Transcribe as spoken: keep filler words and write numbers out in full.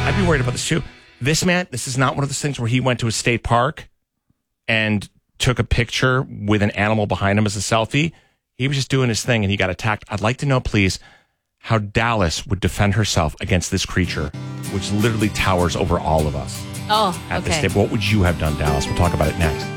I'd be worried about this too. This man, this is not one of those things where he went to a state park and took a picture with an animal behind him as a selfie. He was just doing his thing and he got attacked. I'd like to know, please, how Dallas would defend herself against this creature, which literally towers over all of us. Oh, at okay. this state. What would you have done, Dallas? We'll talk about it next.